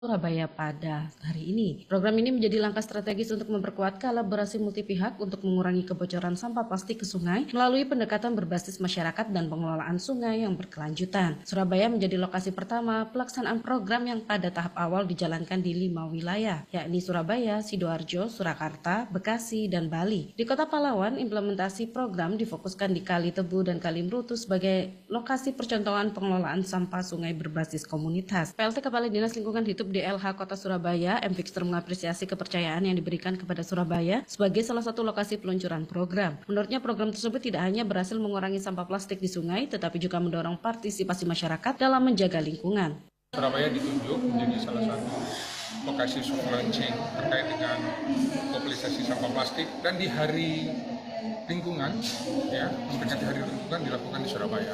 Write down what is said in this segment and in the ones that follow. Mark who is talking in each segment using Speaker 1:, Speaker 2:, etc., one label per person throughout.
Speaker 1: Surabaya pada hari ini. Program ini menjadi langkah strategis untuk memperkuat kolaborasi multipihak untuk mengurangi kebocoran sampah plastik ke sungai melalui pendekatan berbasis masyarakat dan pengelolaan sungai yang berkelanjutan. Surabaya menjadi lokasi pertama pelaksanaan program yang pada tahap awal dijalankan di 5 wilayah, yakni Surabaya, Sidoarjo, Surakarta, Bekasi, dan Bali. Di Kota Pahlawan, implementasi program difokuskan di Kali Tebu dan Kali Mrutu sebagai lokasi percontohan pengelolaan sampah sungai berbasis komunitas. PLT Kepala Dinas Lingkungan Hidup DLH Kota Surabaya, M. Fixter mengapresiasi kepercayaan yang diberikan kepada Surabaya sebagai salah satu lokasi peluncuran program. Menurutnya program tersebut tidak hanya berhasil mengurangi sampah plastik di sungai, tetapi juga mendorong partisipasi masyarakat dalam menjaga lingkungan.
Speaker 2: Surabaya ditunjuk menjadi salah satu lokasi soft launching terkait dengan mobilisasi sampah plastik, dan di hari lingkungan, ya, mendekati hari lingkungan dilakukan di Surabaya.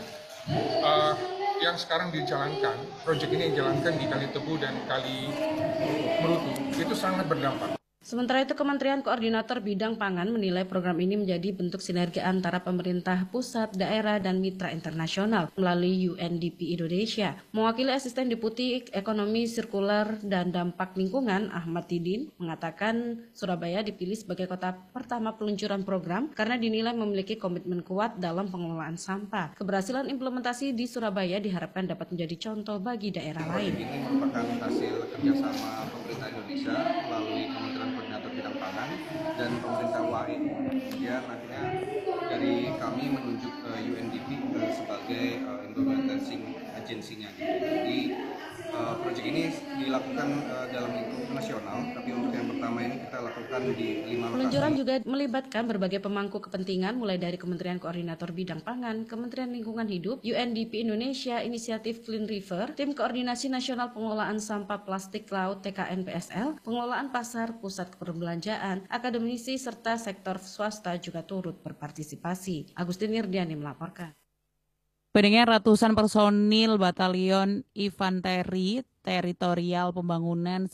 Speaker 2: Yang sekarang dijalankan, proyek ini dijalankan di Kali Tebu dan Kali Mrutu, itu sangat berdampak.
Speaker 1: Sementara itu, Kementerian Koordinator Bidang Pangan menilai program ini menjadi bentuk sinergi antara pemerintah pusat, daerah, dan mitra internasional melalui UNDP Indonesia. Mewakili Asisten Deputi Ekonomi Sirkular dan Dampak Lingkungan, Ahmad Tidin, mengatakan Surabaya dipilih sebagai kota pertama peluncuran program karena dinilai memiliki komitmen kuat dalam pengelolaan sampah. Keberhasilan implementasi di Surabaya diharapkan dapat menjadi contoh bagi daerah lain.
Speaker 3: Ini merupakan hasil kerjasama pemerintah Indonesia melalui Kementerian Koordinator Bidang Pangan dan pemerintah UAE. Kemudian nantinya dari kami menunjuk ke UNDP sebagai implementing agensinya. Jadi proyek ini dilakukan dalam lingkup nasional, tapi untuk yang pertama ini kita lakukan di 5 lokasi.
Speaker 1: Peluncuran juga melibatkan berbagai pemangku kepentingan mulai dari Kementerian Koordinator Bidang Pangan, Kementerian Lingkungan Hidup, UNDP Indonesia, Inisiatif Clean River, Tim Koordinasi Nasional Pengelolaan Sampah Plastik Laut TKN PSL, Pengelolaan Pasar, Pusat Perbelanjaan, akademisi serta sektor swasta juga turut berpartisipasi. Agustin Nirdiani melaporkan.
Speaker 4: Pendengar, ratusan personil Batalion Infanteri Teritorial Pembangunan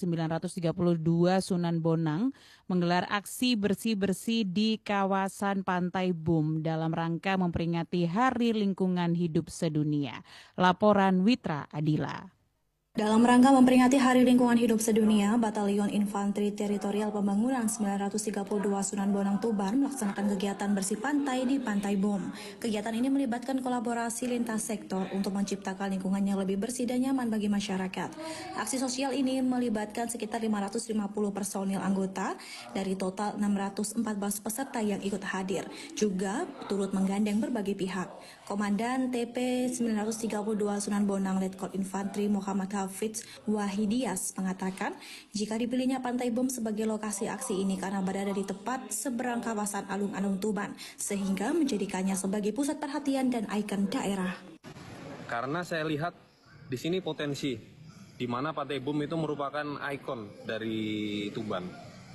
Speaker 4: 932 Sunan Bonang menggelar aksi bersih-bersih di kawasan Pantai Bum dalam rangka memperingati Hari Lingkungan Hidup Sedunia. Laporan Witra Adila.
Speaker 5: Dalam rangka memperingati Hari Lingkungan Hidup Sedunia, Batalion Infanteri Teritorial Pembangunan 932 Sunan Bonang Tuban melaksanakan kegiatan bersih pantai di Pantai Bum. Kegiatan ini melibatkan kolaborasi lintas sektor untuk menciptakan lingkungan yang lebih bersih dan nyaman bagi masyarakat. Aksi sosial ini melibatkan sekitar 550 personil anggota dari total 614 peserta yang ikut hadir. Juga turut menggandeng berbagai pihak. Komandan TP 932 Sunan Bonang Letkol Infanteri Muhammad Hafiz Wahidias mengatakan jika dipilihnya Pantai Bum sebagai lokasi aksi ini karena berada di tepat seberang kawasan alun-alun Tuban sehingga menjadikannya sebagai pusat perhatian dan ikon daerah.
Speaker 6: Karena saya lihat di sini potensi di mana Pantai Bum itu merupakan ikon dari Tuban,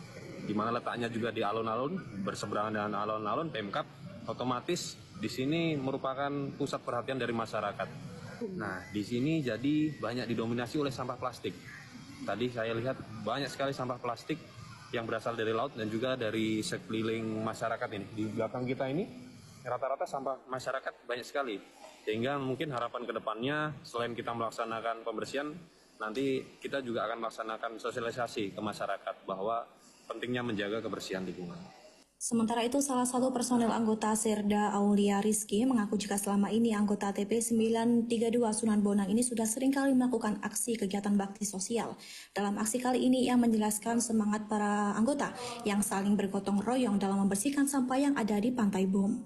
Speaker 6: di mana letaknya juga di alun-alun berseberangan dengan alun-alun. Pemkab otomatis di sini merupakan pusat perhatian dari masyarakat. Nah, di sini jadi banyak didominasi oleh sampah plastik. Tadi saya lihat banyak sekali sampah plastik yang berasal dari laut dan juga dari sekeliling masyarakat ini. Di belakang kita ini rata-rata sampah masyarakat banyak sekali. Sehingga mungkin harapan ke depannya selain kita melaksanakan pembersihan, nanti kita juga akan melaksanakan sosialisasi ke masyarakat bahwa pentingnya menjaga kebersihan lingkungan.
Speaker 5: Sementara itu, salah satu personel anggota Serda Aulia Rizky mengaku jika selama ini anggota TP 932 Sunan Bonang ini sudah sering kali melakukan aksi kegiatan bakti sosial. Dalam aksi kali ini, ia menjelaskan semangat para anggota yang saling bergotong royong dalam membersihkan sampah yang ada di Pantai Bum.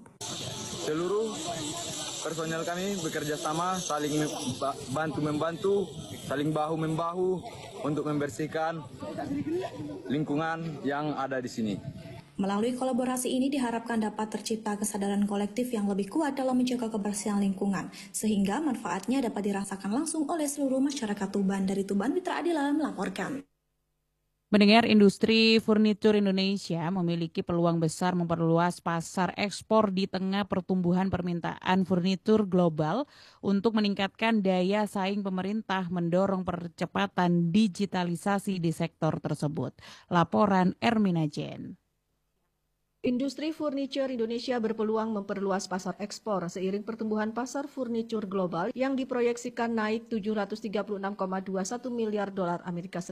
Speaker 7: Seluruh personel kami bekerja sama, saling bantu-membantu, saling bahu-membahu untuk membersihkan lingkungan yang ada di sini.
Speaker 5: Melalui kolaborasi ini diharapkan dapat tercipta kesadaran kolektif yang lebih kuat dalam menjaga kebersihan lingkungan, sehingga manfaatnya dapat dirasakan langsung oleh seluruh masyarakat Tuban. Dari Tuban, Witra Adila melaporkan.
Speaker 4: Mendengar, industri furnitur Indonesia memiliki peluang besar memperluas pasar ekspor di tengah pertumbuhan permintaan furnitur global untuk meningkatkan daya saing pemerintah mendorong percepatan digitalisasi di sektor tersebut. Laporan Ermina Jen.
Speaker 8: Industri furniture Indonesia berpeluang memperluas pasar ekspor seiring pertumbuhan pasar furniture global yang diproyeksikan naik 736,21 miliar dolar Amerika Serikat